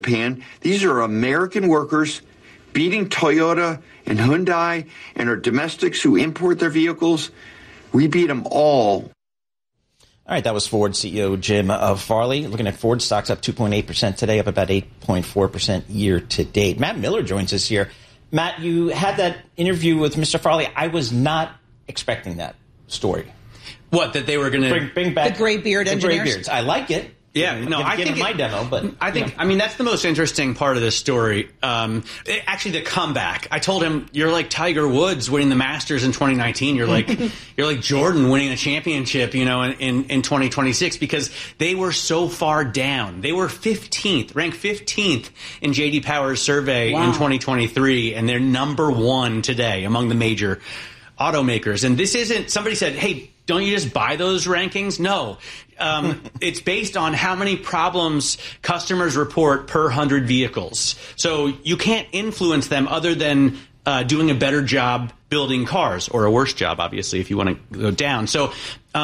Japan. These are American workers beating Toyota and Hyundai and our domestics who import their vehicles. We beat them all. All right, that was Ford CEO Jim Farley. Looking at Ford stocks up 2.8% today, up about 8.4% year to date. Matt Miller joins us here. Matt, you had that interview with Mr. Farley. I was not expecting that story. What, that they were going to bring back the gray beard engineers? Gray beards. I like it. Yeah, no, I think my demo, but I think, I mean, that's the most interesting part of this story. Actually, the comeback. I told him, you're like Tiger Woods winning the Masters in 2019. You're like Jordan winning a championship, in 2026, because they were so far down. They were ranked 15th in J.D. Power's survey in 2023, and they're number one today among the major automakers. And this isn't, somebody said, hey, don't you just buy those rankings? No. It's based on how many problems customers report per 100 vehicles. So you can't influence them other than doing a better job building cars, or a worse job, obviously, if you want to go down. So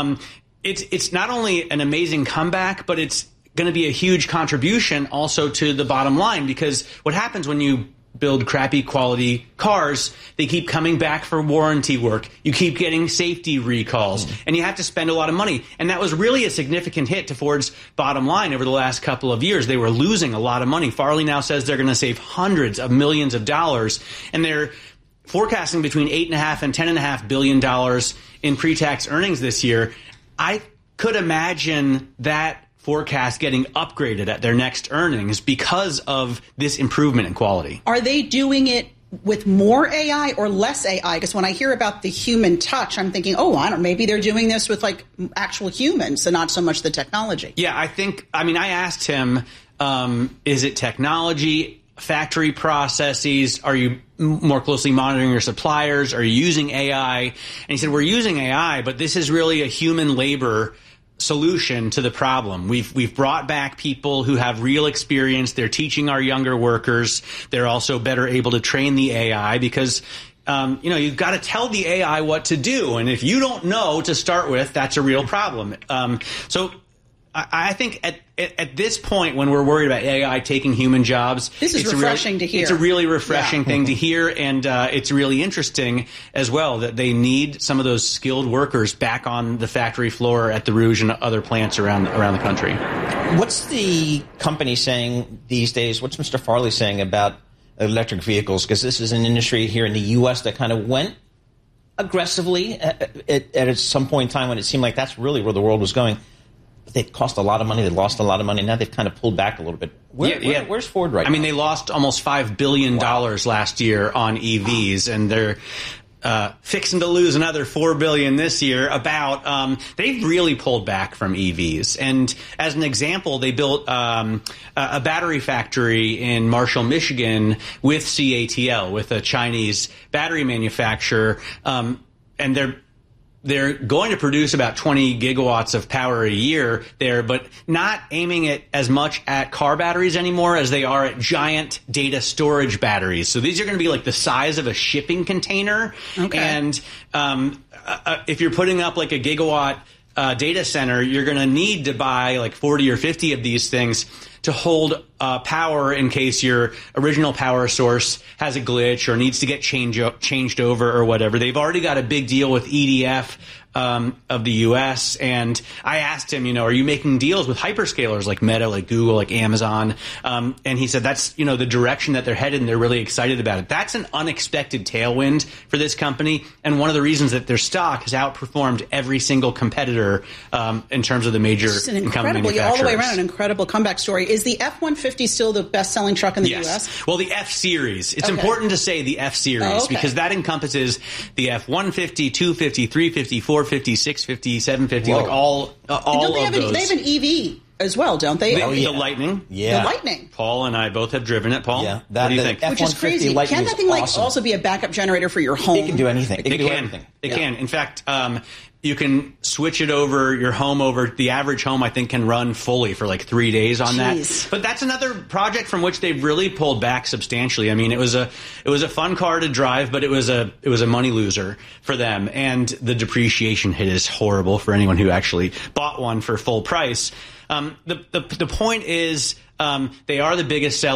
it's not only an amazing comeback, but it's going to be a huge contribution also to the bottom line, because what happens when you build crappy quality cars, they keep coming back for warranty work. You keep getting safety recalls, and you have to spend a lot of money. And that was really a significant hit to Ford's bottom line over the last couple of years. They were losing a lot of money. Farley now says they're going to save hundreds of millions of dollars, and they're forecasting between $8.5 and $10.5 billion in pre-tax earnings this year. I could imagine that forecast getting upgraded at their next earnings because of this improvement in quality. Are they doing it with more AI or less AI? Because when I hear about the human touch, I'm thinking, maybe they're doing this with like actual humans and not so much the technology. Yeah, I asked him, is it technology, factory processes? Are you more closely monitoring your suppliers? Are you using AI? And he said, we're using AI, but this is really a human labor solution to the problem. We've brought back people who have real experience. They're teaching our younger workers. They're also better able to train the AI because, you've got to tell the AI what to do. And if you don't know to start with, that's a real problem. So I think at this point, when we're worried about AI taking human jobs, this is refreshing to hear. It's a really refreshing thing to hear, and it's really interesting as well that they need some of those skilled workers back on the factory floor at the Rouge and other plants around the country. What's the company saying these days? What's Mr. Farley saying about electric vehicles? Because this is an industry here in the U.S. that kind of went aggressively at some point in time when it seemed like that's really where the world was going. They cost a lot of money. They lost a lot of money. Now they've kind of pulled back a little bit. Where's Ford right now? I mean, they lost almost $5 billion last year on EVs, and they're fixing to lose another $4 billion this year. They've really pulled back from EVs. And as an example, they built a battery factory in Marshall, Michigan with CATL, with a Chinese battery manufacturer, and they're going to produce about 20 gigawatts of power a year there, but not aiming it as much at car batteries anymore as they are at giant data storage batteries. So these are going to be like the size of a shipping container. Okay. And if you're putting up like a gigawatt data center, you're going to need to buy like 40 or 50 of these things to hold power in case your original power source has a glitch or needs to get changed over or whatever. They've already got a big deal with EDF of the U.S. And I asked him, are you making deals with hyperscalers like Meta, like Google, like Amazon? And he said that's, the direction that they're headed, and they're really excited about it. That's an unexpected tailwind for this company, and one of the reasons that their stock has outperformed every single competitor in terms of the major incumbent manufacturers. All the way around, an incredible comeback story. Is the F-150 still the best-selling truck in the U.S.? Well, the F-Series. It's important to say the F-Series because that encompasses the F-150, 250, 350, 450, 650, 750, like all of those. They have an EV as well, don't they? The Lightning. Yeah. The Lightning. Paul and I both have driven it. Paul, what do you think? Which is crazy. Lightning Can't that thing also be a backup generator for your home? It can do anything. It can. In fact, You can switch it over, your home over. The average home, I think, can run fully for like 3 days on that. But that's another project from which they've really pulled back substantially. I mean, it was a fun car to drive, but it was a money loser for them. And the depreciation hit is horrible for anyone who actually bought one for full price. The point is, they are the biggest seller